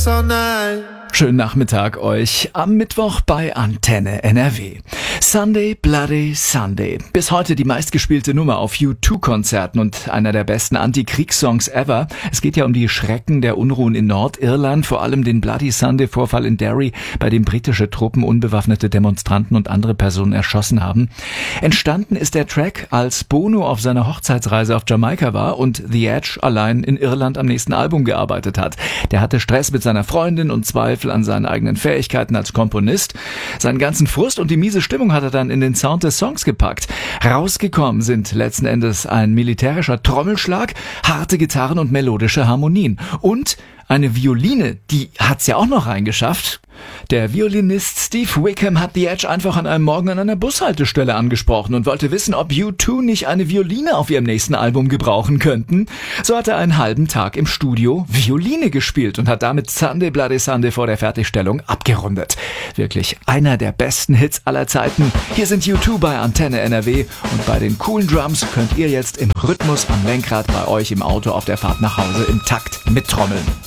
all night. Schönen Nachmittag euch am Mittwoch bei Antenne NRW. Sunday Bloody Sunday. Bis heute die meistgespielte Nummer auf U2-Konzerten und einer der besten Anti-Kriegssongs ever. Es geht ja um die Schrecken der Unruhen in Nordirland, vor allem den Bloody Sunday-Vorfall in Derry, bei dem britische Truppen unbewaffnete Demonstranten und andere Personen erschossen haben. Entstanden ist der Track, als Bono auf seiner Hochzeitsreise auf Jamaika war und The Edge allein in Irland am nächsten Album gearbeitet hat. Der hatte Stress mit seiner Freundin und Zweifel an seinen eigenen Fähigkeiten als Komponist. Seinen ganzen Frust und die miese Stimmung hat er dann in den Sound des Songs gepackt. Rausgekommen sind letzten Endes ein militärischer Trommelschlag, harte Gitarren und melodische Harmonien. Und eine Violine, die hat's ja auch noch reingeschafft. Der Violinist Steve Wickham hat The Edge einfach an einem Morgen an einer Bushaltestelle angesprochen und wollte wissen, ob U2 nicht eine Violine auf ihrem nächsten Album gebrauchen könnten. So hat er einen halben Tag im Studio Violine gespielt und hat damit Sunday Bloody Sunday vor der Fertigstellung abgerundet. Wirklich einer der besten Hits aller Zeiten. Hier sind U2 bei Antenne NRW und bei den coolen Drums könnt ihr jetzt im Rhythmus am Lenkrad bei euch im Auto auf der Fahrt nach Hause im Takt mittrommeln.